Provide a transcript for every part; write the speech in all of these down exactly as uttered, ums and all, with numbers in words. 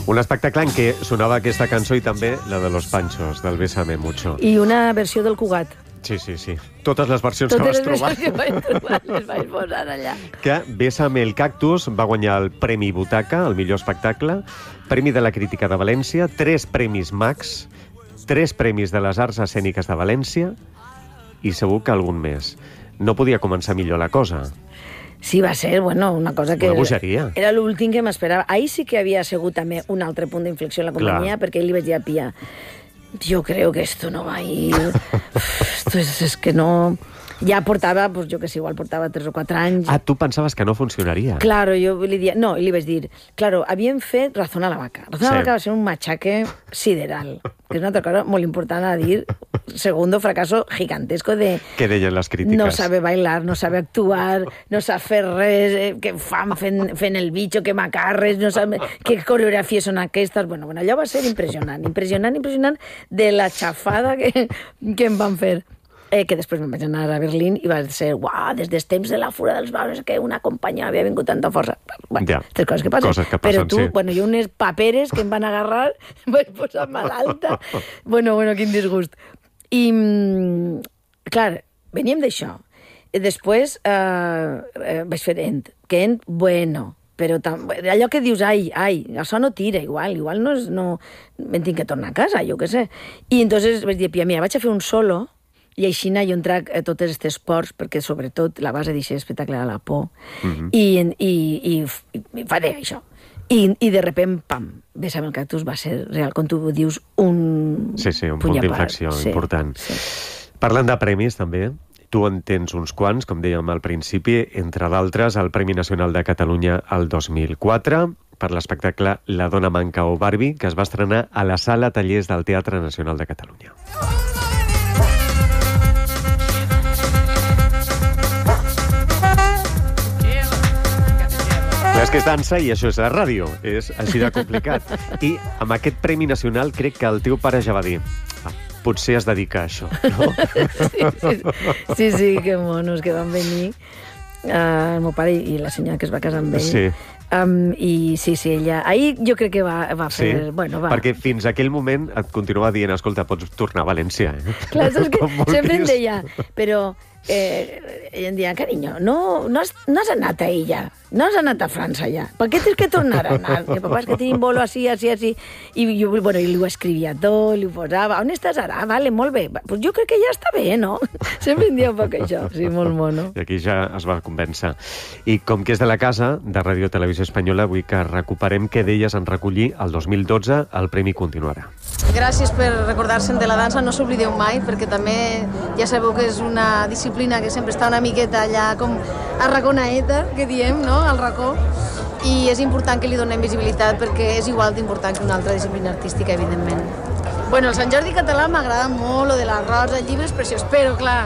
Un espectacle en què sonava aquesta cançó i també la de Los Panchos, del Bésame Mucho. I una versió del Cugat. Sí, sí, sí. Totes les versions Totes que vas les trobar. versions que vaig trobar les vaig posar allà. Que Bésame el Cactus va guanyar el Premi Butaca, el millor espectacle, Premi de la Crítica de València, tres Premis Max, tres Premis de les Arts Escèniques de València i segur que algun més. No podia començar millor la cosa. Sí, va ser, bueno, una cosa que... Una bogeria. Era l'últim que m'esperava. Ahir sí que havia sigut també un altre punt d'inflexió en la companyia, Clar. perquè ell li vaig dir a Pia, yo creo que esto no va a ir... esto es, es que no... Ja portava, pues, jo que sé, igual portava tres o quatre anys. Ah, tu pensaves que no funcionaria. Claro, jo li dia... No, li vaig dir... Claro, havien fet Razón a la Vaca. Razón sí. a la Vaca va ser un machaque sideral, que és una altra cosa molt important a dir. Segundo fracaso gigantesco de... Què deien les crítiques? No sabe bailar, no sabe actuar, no sap fer res, eh, que fan fent, fent el bitxo, que macarres, no sabe... Que coreografies són aquestes... Bueno, bueno, allò va ser impressionant, impressionant, impressionant de la xafada que, que em van fer. Eh, que després me'n vaig anar a Berlín i va ser, uau, des dels temps de la fura dels bars, que una companyia havia vingut tanta força. Bueno, ja, aquestes coses que passen. Coses que Però passen, tu, sí. bueno, jo unes paperes que em van agarrar, em vaig posar malalta. Bueno, bueno, quin disgust. I, clar, veníem d'això. Després eh, eh, vaig fer End, que End, bueno, però tam... allò que dius, ai, ai, això no tira, igual, igual no és... No... Me'n tinc que tornar a casa, jo què sé. I entonces vaig dir, Pia, mira, vaig a fer un solo, i així jo entrac a totes aquestes ports, perquè sobretot la base d'aquest espectacle era la por, mm-hmm. I, i, i, i faré això. I, i de repent, pam, Bésame el Cactus va ser real, com tu dius, un... Sí, sí, un punt d'inflexió sí, important. Sí. Parlant de premis, també, tu en tens uns quants, com dèiem al principi, entre d'altres, el Premi Nacional de Catalunya el dos mil quatre, per l'espectacle La dona manca o Barbie, que es va estrenar a la Sala Tallers del Teatre Nacional de Catalunya. És que és dansa i això és la ràdio, és així de complicat. I amb aquest Premi Nacional crec que el teu pare ja va dir ah, potser es dedica a això, no? Sí, sí, sí, sí, que monos que van venir uh, el meu pare i la senyora que es va casar amb ell. Sí. Um, I sí, sí, ella... Ahir jo crec que va, va fer... Sí? Bueno, va. Perquè fins a aquell moment et continuava dient, escolta, pots tornar a València, eh? Clar, és que sempre em deia, però... Eh, ella em deia, carinyo, no, no, has, no has anat a ella, no has anat a França ja, per què tens que tornar a anar? I papà, és que tenim bolo així, així, així. I jo, bueno, i li ho escrivia tot, li ho posava, on estàs ara? Ah, vale, molt bé. Pues jo crec que ja està bé, no? Sempre em dia un poc això, sí, molt mono. I aquí ja es va convèncer. I com que és de la casa, de Ràdio Televisió Espanyola, vull que recuperem què deies en recollir el dos mil dotze, el Premi continuarà. Gràcies per recordar-se'n de la dansa, no s'oblideu mai, perquè també ja sabeu que és una disciplina que sempre està una miqueta allà com a raconaeta, que diem, no?, al racó, i és important que li donem visibilitat perquè és igual d'important que una altra disciplina artística, evidentment. Bueno, el Sant Jordi català m'agrada molt, lo de l'arròs, el llibre és preciós, però clar,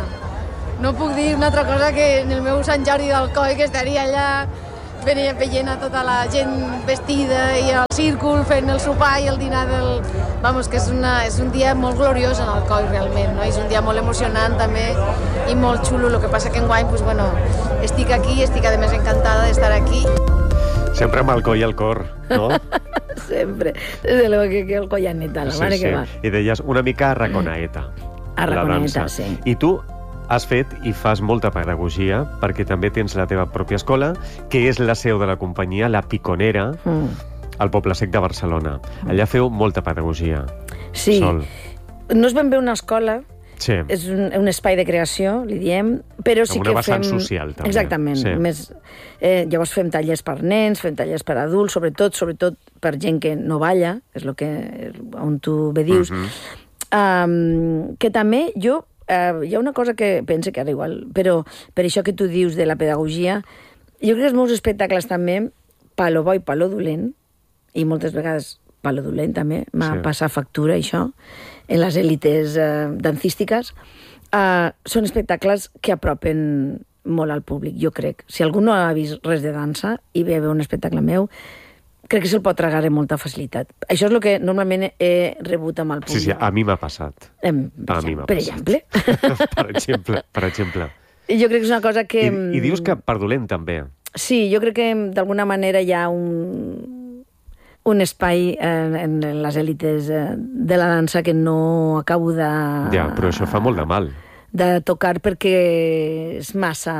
no puc dir una altra cosa que en el meu Sant Jordi d'Alcoi, que estaria allà venia veient a tota la gent vestida i al círcul fent el sopar i el dinar del... Vamos, que és, una, és un dia molt gloriós en Alcoi, realment, no? És un dia molt emocionant, també, i molt xulo. El que passa que enguany, pues, bueno, estic aquí i estic, a més, encantada d'estar aquí. Sempre amb Alcoi al cor, no? Sempre. Des de luego que, que Alcoi ha neta, la sí, mare sí. que va. I deies una mica arraconaeta. Arraconaeta, sí. I tu has fet i fas molta pedagogia, perquè també tens la teva pròpia escola, que és la seu de la companyia, la Piconera, mm. al Poble Sec de Barcelona. Allà feu molta pedagogia. Sí. Sol. No és ben bé una escola, sí. És un, un espai de creació, li diem, però sí una que vessant fem... social, també. Exactament. Sí. Més, eh, llavors fem tallers per nens, fem tallers per adults, sobretot sobretot per gent que no balla, és el que, on tu bé dius. Mm-hmm. um, que també jo... Uh, hi ha una cosa que pense que ara igual, però per això que tu dius de la pedagogia, jo crec que els meus espectacles també, palo bo i palo dolent, i moltes vegades palo dolent també, m'ha sí. passat factura això, en les èlites uh, dancístiques, uh, són espectacles que apropen molt al públic, jo crec. Si algú no ha vist res de dansa i ve a veure un espectacle meu, crec que se'l pot tragar amb molta facilitat. Això és el que normalment he rebut amb el públic. Sí, sí, a mi m'ha passat. Eh, a mi m'ha per passat. exemple. per exemple, per exemple. Jo crec que és una cosa que... I, i dius que per dolent, també. Sí, jo crec que d'alguna manera hi ha un... un espai en, en les èlites de la dansa que no acabo de... Ja, però això fa molt de mal. De tocar perquè és massa...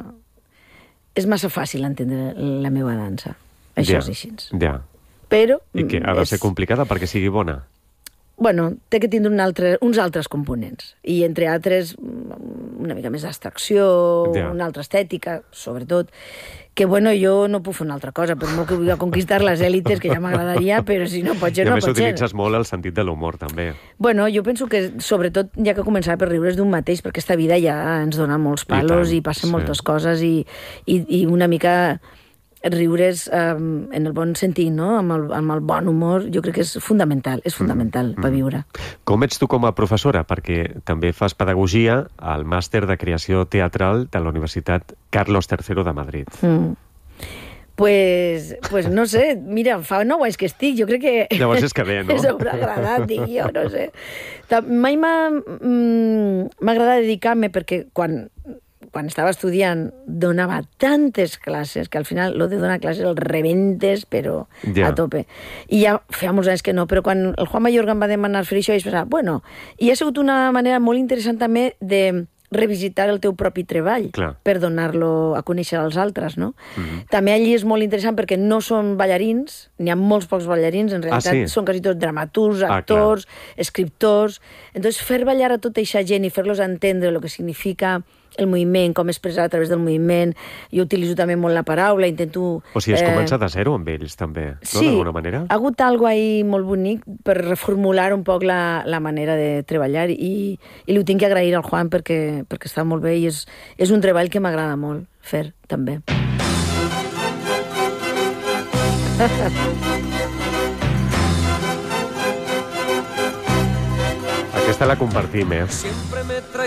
És massa fàcil entendre la meva dansa. Això ja, és així. Ja. Però... I que ha de és... ser complicada perquè sigui bona. Bueno, té que tindre un altre, uns altres components. I entre altres, una mica més d'abstracció, ja. Una altra estètica, sobretot, que, bueno, jo no puc fer una altra cosa, per molt que vull conquistar les èlites, que ja m'agradaria, però si no pot ser, no pot ser. I a més utilitzes molt el sentit de l'humor, també. Bueno, jo penso que, sobretot, ja que començar per riure's d'un mateix, perquè aquesta vida ja ens dona molts palos i, tant, i passen sí. moltes coses i, i, i una mica... riure's um, en el bon sentit, no? Amb el, amb el bon humor, jo crec que és fundamental, és fundamental mm. per viure. Com ets tu com a professora? Perquè també fas pedagogia al màster de creació teatral de la Universitat Carlos tercero de Madrid. Mm. Pues, pues no sé, mira, fa nou anys que estic, jo crec que... Llavors és que bé, no? És agradat, dic jo, no sé. Mai m'ha agradat dedicar-me perquè quan... quan estava estudiant, donava tantes classes que al final lo de donar classes el rebentes, però ja. a tope. I ja feia molts anys que no, però quan el Juan Mayorga em va demanar fer això, vaig pensar, bueno, i ha sigut una manera molt interessant també de revisitar el teu propi treball, Clar. per donar-lo a conèixer als altres, no? Mm-hmm. També allí és molt interessant perquè no són ballarins, n'hi ha molts pocs ballarins, en realitat ah, sí? són quasi tots dramaturgs, actors, ah, escriptors. Entonces, fer ballar a tota aquesta gent i fer-los entendre el que significa el moviment, com expressar a través del moviment. Jo utilitzo també molt la paraula, intento... O sigui, has eh... començat de zero amb ells, també, no? Sí, d'alguna manera? ha hagut algo ahí molt bonic per reformular un poc la, la manera de treballar i, i li ho tinc que agrair al Juan perquè, perquè està molt bé i és, és un treball que m'agrada molt fer, també. Aquesta la compartim, eh?